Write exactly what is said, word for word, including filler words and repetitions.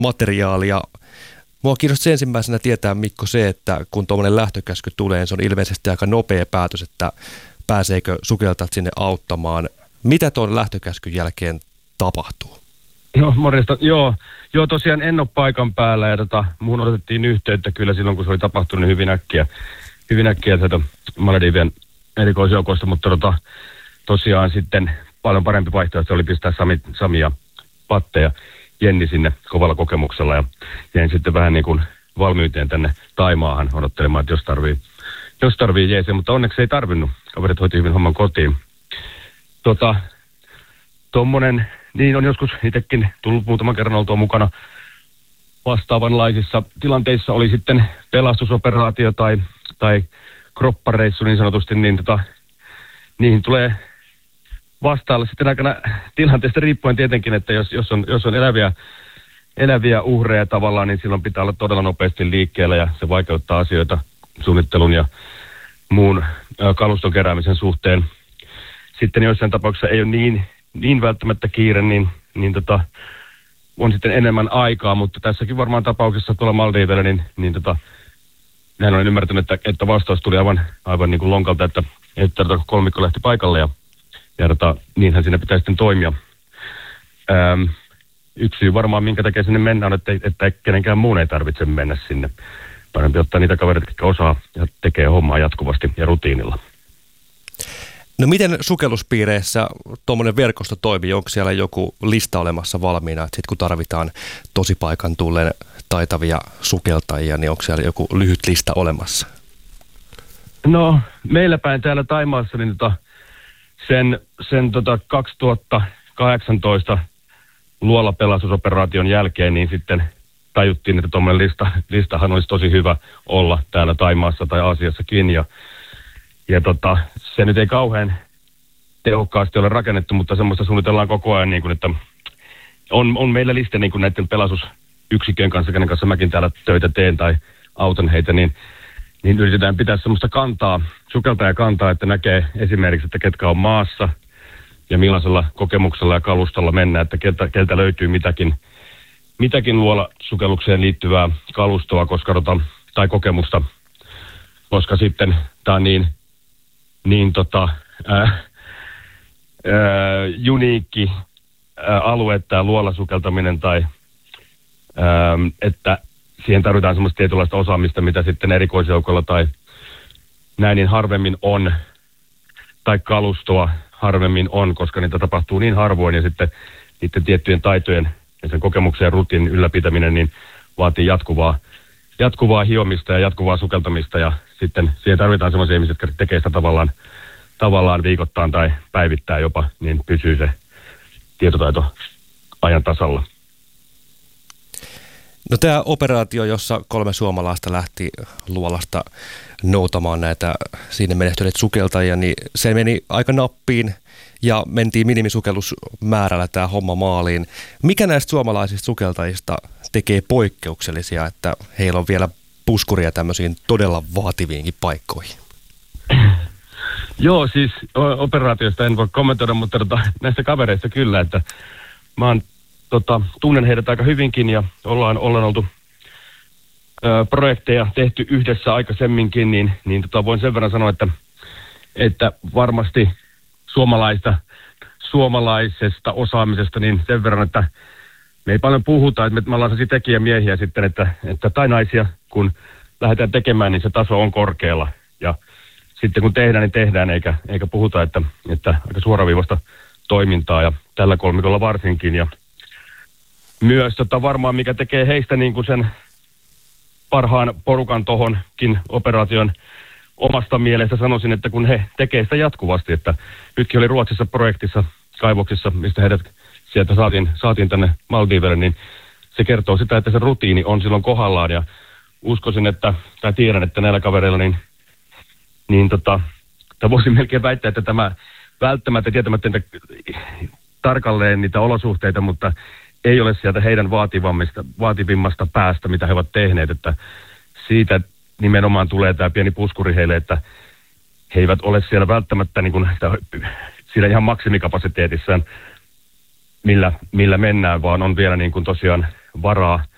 materiaalia. Mua kiinnostaa ensimmäisenä tietää, Mikko, se, että kun tuommoinen lähtökäsky tulee, niin se on ilmeisesti aika nopea päätös, että pääseekö sukeltajat sinne auttamaan. Mitä tuon lähtökäskyn jälkeen tapahtuu? No morjesta, joo. Joo, tosiaan en ole paikan päällä ja tota, muun otettiin yhteyttä kyllä silloin, kun se oli tapahtunut hyvin äkkiä, hyvin äkkiä tätä Maledivien erikoisjoukoista, mutta tota, tosiaan sitten paljon parempi vaihtoehto oli pistää Sami, Sami ja Patte ja Jenni sinne kovalla kokemuksella ja jäin sitten vähän niin kuin valmiuteen tänne Taimaahan odottelemaan, että jos tarvii, jos tarvii jeesiä, mutta onneksi ei tarvinnut. Kaverit hoiti hyvin homman kotiin. Tota, tommonen, niin on joskus itsekin tullut muutaman kerran oltua mukana vastaavanlaisissa tilanteissa, oli sitten pelastusoperaatio tai, tai kroppareissu niin sanotusti, niin tota, niihin tulee vastailla sitten aikana tilanteesta riippuen tietenkin, että jos, jos, on, jos on eläviä, eläviä uhreja tavallaan, niin silloin pitää olla todella nopeasti liikkeellä ja se vaikeuttaa asioita suunnittelun ja muun kaluston keräämisen suhteen. Sitten joissain tapauksissa ei ole niin, niin välttämättä kiire, niin, niin tota, on sitten enemmän aikaa, mutta tässäkin varmaan tapauksessa tuolla Maldivellä, niin, niin tota, näin olen ymmärtänyt, että, että vastaus tuli aivan, aivan niin kuin lonkalta, että, että kolmikko lähti paikalle ja Ja tota, niinhän siinä pitää sitten toimia. Öm, yksi syy varmaan, minkä takia sinne mennään, että, että kenenkään muun ei tarvitse mennä sinne. Parempi ottaa niitä kavereita, jotka osaa ja tekee hommaa jatkuvasti ja rutiinilla. No miten sukelluspiireissä tuommoinen verkosto toimii? Onko siellä joku lista olemassa valmiina? Sitten kun tarvitaan tosipaikan tulleen taitavia sukeltajia, niin onko siellä joku lyhyt lista olemassa? No meillä päin täällä Taimaassa, niin tota, Sen, sen tota kaksituhattakahdeksantoista luolapelastusoperaation jälkeen niin sitten tajuttiin, että tuommoinen lista, listahan olisi tosi hyvä olla täällä Taimaassa tai Aasiassakin. Ja, ja tota, se nyt ei kauhean tehokkaasti ole rakennettu, mutta semmoista suunnitellaan koko ajan, niin kuin, että on, on meillä liste niin kuin näiden pelastusyksikön kanssa, kenen kanssa mäkin täällä töitä teen tai autan heitä, niin niin yritetään pitää semmoista kantaa, sukeltajakantaa, että näkee esimerkiksi, että ketkä on maassa ja millaisella kokemuksella ja kalustolla mennään, että keltä, keltä löytyy mitäkin, mitäkin luolasukellukseen liittyvää kalustoa koska, tai kokemusta, koska sitten tämä on niin, niin tota, ää, ää, uniikki ää, alue, tämä luolasukeltaminen, tai ää, että siihen tarvitaan semmoista tietynlaista osaamista, mitä sitten erikoisjoukolla tai näin niin harvemmin on, tai kalustoa harvemmin on, koska niitä tapahtuu niin harvoin, ja sitten niiden tiettyjen taitojen ja sen kokemuksen ja rutiinin ylläpitäminen niin vaatii jatkuvaa, jatkuvaa hiomista ja jatkuvaa sukeltamista, ja sitten siihen tarvitaan semmoisia ihmisiä, jotka tekee sitä tavallaan, tavallaan viikoittain tai päivittäin jopa, niin pysyy se tietotaito ajan tasalla. No tämä operaatio, jossa kolme suomalaista lähti luolasta noutamaan näitä siinä menehtyneitä sukeltajia, niin se meni aika nappiin ja mentiin minimisukellusmäärällä tämä homma maaliin. Mikä näistä suomalaisista sukeltajista tekee poikkeuksellisia, että heillä on vielä puskuria tämmöisiin todella vaativiinkin paikkoihin? Joo, siis operaatiosta en voi kommentoida, mutta tota, näistä kavereista kyllä, että mä oon Tota, tunnen heidät aika hyvinkin ja ollaan, ollaan oltu ö, projekteja tehty yhdessä aikaisemminkin, niin, niin tota, voin sen verran sanoa, että, että varmasti suomalaista, suomalaisesta osaamisesta niin sen verran, että me ei paljon puhuta, että me, me ollaan sellaisia tekijämiehiä sitten, että, että, tai naisia, kun lähdetään tekemään, niin se taso on korkealla. Ja sitten kun tehdään, niin tehdään, eikä, eikä puhuta, että, että aika suoraviivasta toimintaa ja tällä kolmikolla varsinkin. Ja myös tota, varmaan mikä tekee heistä niin kuin sen parhaan porukan tohonkin operaation omasta mielestä sanoisin, että kun he tekee sitä jatkuvasti, että nytkin oli Ruotsissa projektissa, kaivoksissa, mistä heidät sieltä saatiin, saatiin tänne Maldivelle, niin se kertoo sitä, että se rutiini on silloin kohdallaan ja uskoisin, että, tai tiedän, että näillä kavereilla niin, niin tota, voisin melkein väittää, että tämä välttämättä tietämättä tarkalleen niitä olosuhteita, mutta ei ole sieltä heidän vaativimmasta päästä, mitä he ovat tehneet, että siitä nimenomaan tulee tämä pieni puskuri heille, että he eivät ole siellä välttämättä niin kuin siinä ihan maksimikapasiteetissaan, millä, millä mennään, vaan on vielä niin kuin tosiaan varaa